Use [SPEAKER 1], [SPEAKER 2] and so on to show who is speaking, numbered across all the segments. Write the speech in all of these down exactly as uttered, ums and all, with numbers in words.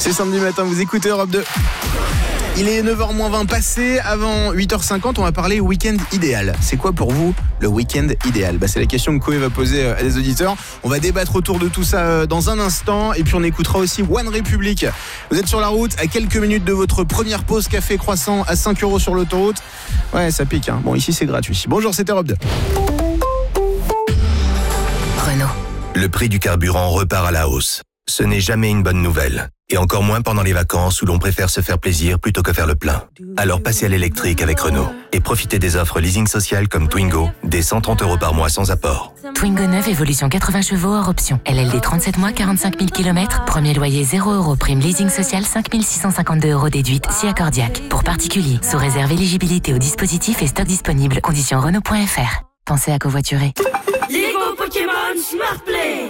[SPEAKER 1] C'est samedi matin, vous écoutez Europe deux. Il est neuf heures moins vingt passé, avant huit heures cinquante, on va parler week-end idéal. C'est quoi pour vous le week-end idéal ? Bah, c'est la question que Koé va poser à des auditeurs. On va débattre autour de tout ça dans un instant et puis on écoutera aussi One Republic. Vous êtes sur la route, à quelques minutes de votre première pause café croissant à cinq euros sur l'autoroute. Ouais, ça pique, hein. Bon, ici c'est gratuit. Bonjour, c'est Europe deux.
[SPEAKER 2] Renault.
[SPEAKER 3] Le prix du carburant repart à la hausse. Ce n'est jamais une bonne nouvelle. Et encore moins pendant les vacances où l'on préfère se faire plaisir plutôt que faire le plein. Alors passez à l'électrique avec Renault et profitez des offres leasing social comme Twingo, dès cent trente euros par mois sans apport.
[SPEAKER 2] Twingo neuf, évolution quatre-vingts chevaux hors option. L L D trente-sept mois, quarante-cinq mille kilomètres. Premier loyer zéro euros. Prime leasing social cinq mille six cent cinquante-deux euros déduite si accordiaque. Pour particuliers, sous réserve éligibilité au dispositif et stock disponible. Conditions Renault point F R. Pensez à covoiturer.
[SPEAKER 4] Lego Pokémon Smart Play.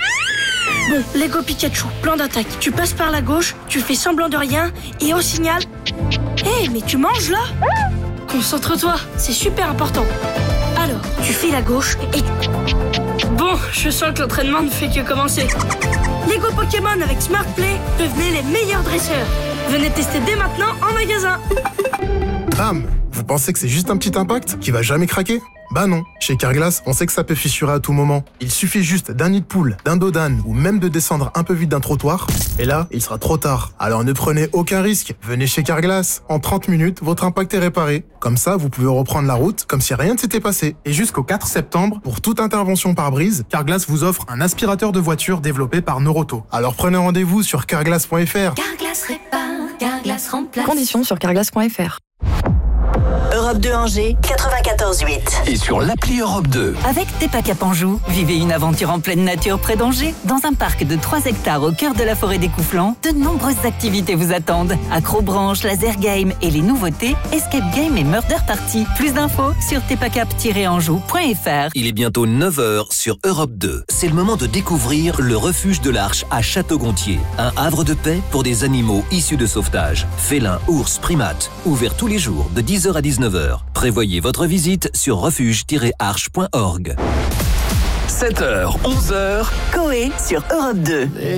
[SPEAKER 4] Bon, Lego Pikachu, plan d'attaque. Tu passes par la gauche, tu fais semblant de rien, et au signal... Hé, hey, mais tu manges là ? Concentre-toi, c'est super important. Alors, tu fais la gauche et... Bon, je sens que l'entraînement ne fait que commencer. Lego Pokémon avec Smart Play, devenez les meilleurs dresseurs. Venez tester dès maintenant en magasin.
[SPEAKER 5] Bam ! Vous pensez que c'est juste un petit impact qui va jamais craquer ? Bah non, chez Carglass, on sait que ça peut fissurer à tout moment. Il suffit juste d'un nid de poule, d'un dos d'âne ou même de descendre un peu vite d'un trottoir, et là, il sera trop tard. Alors ne prenez aucun risque, venez chez Carglass. En trente minutes, votre impact est réparé. Comme ça, vous pouvez reprendre la route comme si rien ne s'était passé. Et jusqu'au quatre septembre, pour toute intervention par brise, Carglass vous offre un aspirateur de voiture développé par Noroto. Alors prenez rendez-vous sur carglass point F R.
[SPEAKER 6] Carglass répare, Carglass remplace.
[SPEAKER 7] Conditions sur carglass point F R.
[SPEAKER 8] Europe deux Angers, quatre-vingt-quatorze huit.
[SPEAKER 9] Et sur l'appli Europe deux.
[SPEAKER 10] Avec Tepa-Cap Anjou, vivez une aventure en pleine nature près d'Angers. Dans un parc de trois hectares au cœur de la forêt des Couflans, de nombreuses activités vous attendent. Acrobranche, laser game et les nouveautés, escape game et murder party. Plus d'infos sur tepacap tiret anjou point F R.
[SPEAKER 3] Il est bientôt neuf heures sur Europe deux. C'est le moment de découvrir le refuge de l'Arche à Château-Gontier. Un havre de paix pour des animaux issus de sauvetage. Félins, ours, primates. Ouvert tous les jours de dix heures à dix-neuf heures. Prévoyez votre visite sur refuge tiret arche point org.
[SPEAKER 9] sept heures, onze heures.
[SPEAKER 8] Koé sur Europe deux.